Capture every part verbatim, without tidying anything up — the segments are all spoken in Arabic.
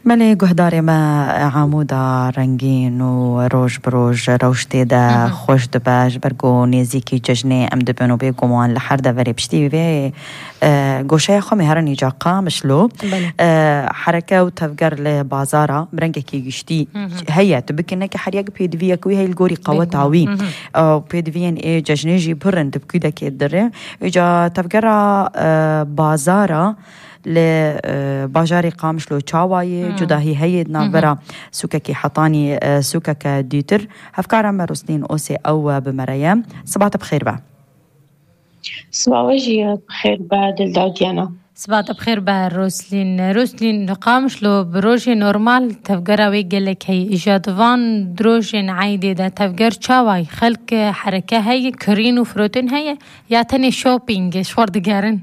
ملي گهداری ما عمودا رنگین و روش بروش روشتی دا خوش دباش برگو نیزیکی ججنه ام دبنو بی گمان لحر دا وری بشتی بی گوشه خومی هرنی جا قامش لو حرکه و تفگر لبازارا برنگه کی گشتی هیا تبکینه که حریق پیدویا کوی هی الگوری قوات عوی پیدویین ای ججنه جی برن دبکی دا که داره ایجا تفگر بازارا لباجاري قامشلو چاوایی جداهی هید نابرا سوککی حطانی سوکک دیتر هفکارم مروسلین اوسی او بمرایم صباح بخیر با صباح وجهي بخير با دلدا ديانا صباح بخير با روسلين روسلين قامشلو بروجي نورمال تفجر ويجلك هي إجادوان دروجين عادي ده تفجر چاوای خلق حركة هي كرين وفروتين هي يا تاني شوبينج شورد جارن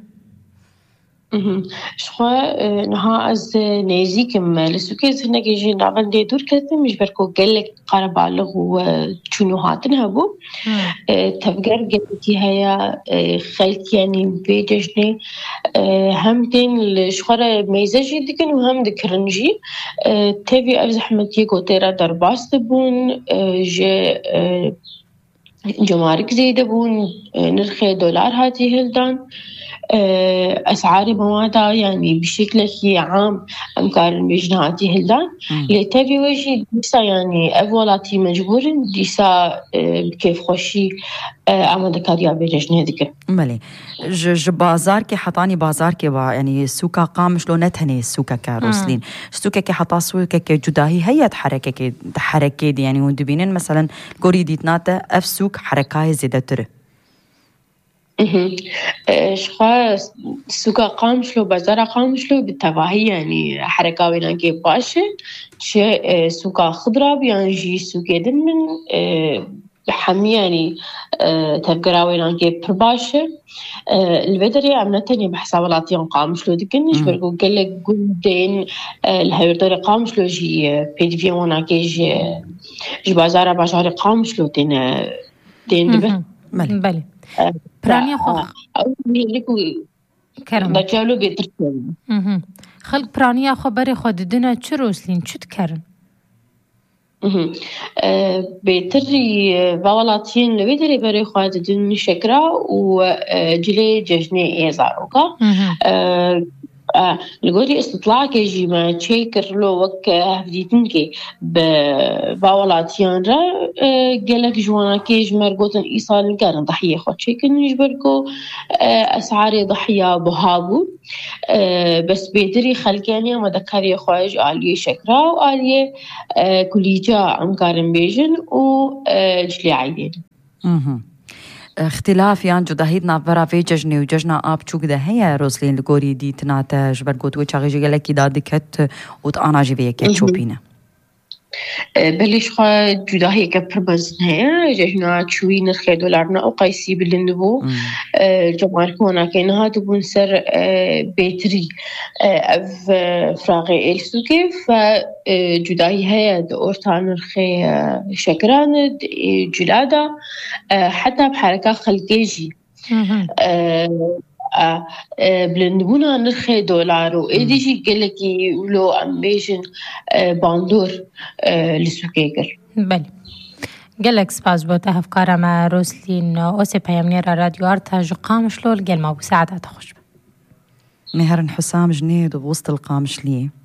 شخوا نها از نزیکم لسوکیز هنگی جین داون دی دور کردم مش برکو گلک قرب علق و چونو هاتن هبو تفجر گلکی هيا خلق يعني بيجني هم تين الشخرة ميزاجي دكن وهم دكرنجي تبي أفز أحمد يكو ترى درباست بون ج جمارك زيد بون نرخي دولار هاتي هلدان أسعار موادها يعني بشكل عام أمكار بيجناتي هلدان لتبي وجه ديسا يعني أولاتي مجبور ديسا كيف خوشي أمد كاريا بيجنه ذكر ملي ج ج بازار كي حطاني بازار كي با يعني سوكا قامش لو نتهني سوكا كاروسلين سوكا كي حطا سوكا كي جداهي هي حركة كي حركة دي يعني وندبينين مثلا كوري ديتناتا اف سوق حركة زيادة شخا سوكا قامشلو بازار قامشلو بالتواهي يعني حركة ويناكي باشا شيء سوكا خضرة يعني جي سوكا دن من بحمي يعني تفكرا ويناكي برباشا البدري عملتني بحساباتي قامشلو دكنش برقو قلق قلدين الهيردوري قامشلو جي بيدفي ويناكي جي جي بازار بازار قامشلو دين دين دبر بله برانيا خو كرم دجالو بيتركن خلق برانيا خو بري خو ددنا چروسلين چت كرن بيتري باولاتين لبيدري بري خو ددن شكرا وجلي ججني ايزاروكا لقولي استطلاع كيجي ما تشيكر لو وك هفديتنكي بباولاتيان را قالك جوانا كيج مرقوطن إيصال نقارن ضحية خو تشيكر نجبركو أسعاري ضحية بهابو بس بيدري خلقاني وما ذكري خواج آلية شكرا وآلية كليجا أمكارن بيجن وجلي عيدين اختلاف يعني جداهيدنا برا في ججني وججنا آب چوك ده هيا روسلين لغوري دي تناتا جبرقوت وچاقي جيغلكي دادكت وطانا جيبيا كتشوبينا بلش خا جداهي كبرمزن هيا ججنا شوي نرخي دولارنا أو قايسي بالنبو جماركونا كينها تبون سر بيتري أف فراغي إلسوكي فجداهي هيا دورتا نرخي شكران جلادة حتى بحركة خلقيجي بلندبونا نرخي دولار وإيدي جي قلقي ولو أمبيشن باندور لسوكيكر بله قلق سپاس بوتا هفکارا ما روسلين اوسي پیامنیر رادیو آرتا جو قامش لول قل ما بساعدات خوش مهرن حسام جنيد ووسط القامش ليه